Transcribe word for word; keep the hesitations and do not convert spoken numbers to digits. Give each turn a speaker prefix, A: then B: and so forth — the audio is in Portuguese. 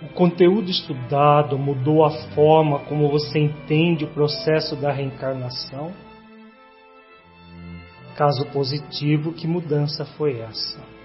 A: O conteúdo estudado mudou a forma como você entende o processo da reencarnação? Caso positivo, que mudança foi essa?